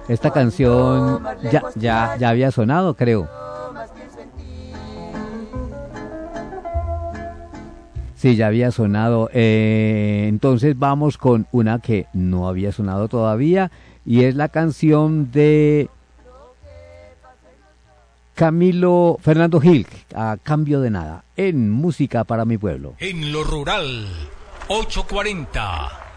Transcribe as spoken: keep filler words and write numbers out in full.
Esta canción ya, ya, ya había sonado, creo. Sí, ya había sonado. Eh, entonces vamos con una que no había sonado todavía y es la canción de Camilo Fernando Gil, A Cambio de Nada, en Música para mi Pueblo. En lo rural, ocho cuarenta.